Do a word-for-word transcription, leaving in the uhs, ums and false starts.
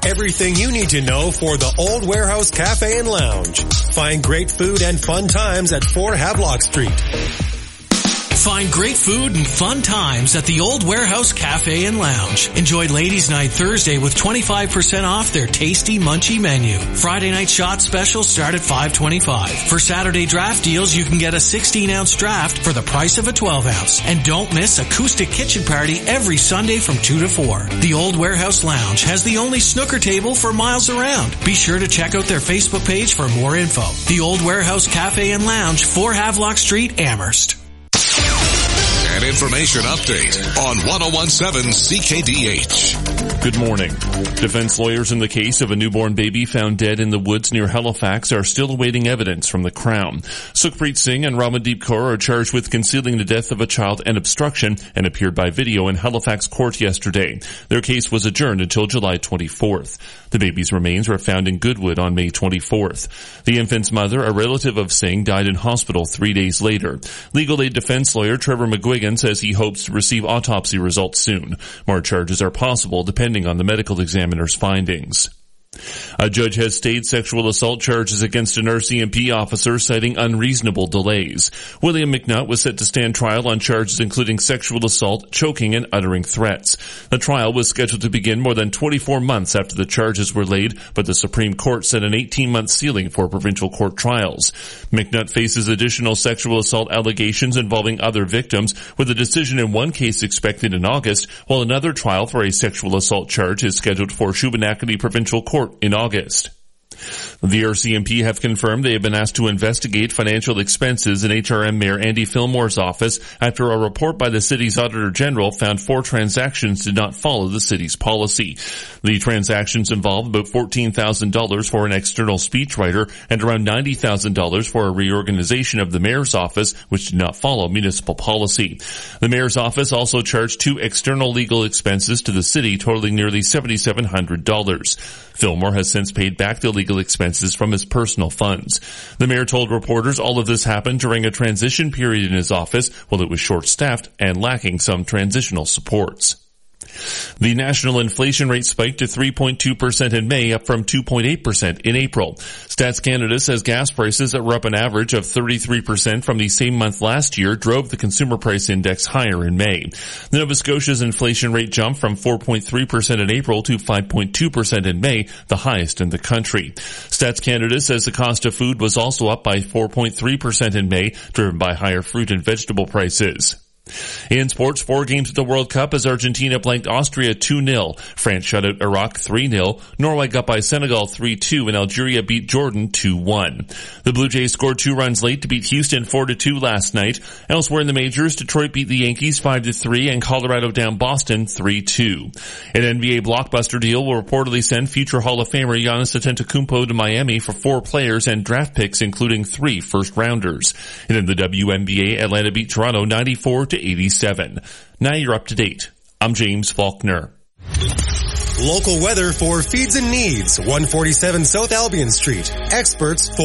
Everything you need to know for the Old Warehouse Cafe and Lounge. Find great food and fun times at four Havelock Street. Find great food and fun times at the Old Warehouse Cafe and Lounge. Enjoy Ladies' Night Thursday with twenty-five percent off their tasty munchy menu. Friday night shot specials start at five twenty-five. For Saturday draft deals, you can get a sixteen ounce draft for the price of a twelve ounce. And don't miss Acoustic Kitchen Party every Sunday from two to four. The Old Warehouse Lounge has the only snooker table for miles around. Be sure to check out their Facebook page for more info. The Old Warehouse Cafe and Lounge, four Havelock Street, Amherst. An information update on one oh one point seven C K D H. Good morning. Defense lawyers in the case of a newborn baby found dead in the woods near Halifax are still awaiting evidence from the Crown. Sukhpreet Singh and Ramandeep Kaur are charged with concealing the death of a child and obstruction and appeared by video in Halifax court yesterday. Their case was adjourned until July twenty-fourth. The baby's remains were found in Goodwood on May twenty-fourth. The infant's mother, a relative of Singh, died in hospital three days later. Legal aid defense lawyer Trevor McGuigan says he hopes to receive autopsy results soon. More charges are possible depending on the medical examiner's findings. A judge has stayed sexual assault charges against an R C M P officer citing unreasonable delays. William McNutt was set to stand trial on charges including sexual assault, choking, and uttering threats. The trial was scheduled to begin more than twenty-four months after the charges were laid, but the Supreme Court set an eighteen-month ceiling for provincial court trials. McNutt faces additional sexual assault allegations involving other victims, with a decision in one case expected in August, while another trial for a sexual assault charge is scheduled for Shubenacadie Provincial Court in August. The R C M P have confirmed they have been asked to investigate financial expenses in H R M Mayor Andy Fillmore's office after a report by the city's Auditor General found four transactions did not follow the city's policy. The transactions involved about fourteen thousand dollars for an external speechwriter and around ninety thousand dollars for a reorganization of the mayor's office, which did not follow municipal policy. The mayor's office also charged two external legal expenses to the city totaling nearly seven thousand seven hundred dollars. Fillmore has since paid back the legal expenses from his personal funds. The mayor told reporters all of this happened during a transition period in his office while it was short-staffed and lacking some transitional supports. The national inflation rate spiked to three point two percent in May, up from two point eight percent in April. Stats Canada says gas prices that were up an average of thirty-three percent from the same month last year drove the consumer price index higher in May. The Nova Scotia's inflation rate jumped from four point three percent in April to five point two percent in May, the highest in the country. Stats Canada says the cost of food was also up by four point three percent in May, driven by higher fruit and vegetable prices. In sports, four games at the World Cup as Argentina blanked Austria two nil. France shut out Iraq three nil. Norway got by Senegal three two, and Algeria beat Jordan two one. The Blue Jays scored two runs late to beat Houston four to two last night. Elsewhere in the majors, Detroit beat the Yankees five to three, and Colorado down Boston three two. An N B A blockbuster deal will reportedly send future Hall of Famer Giannis Antetokounmpo to Miami for four players and draft picks, including three first-rounders. And in the W N B A, Atlanta beat Toronto ninety-four to eighty-seven. Now you're up to date. I'm James Faulkner. Local weather for Feeds and Needs, one forty-seven South Albion Street. Experts for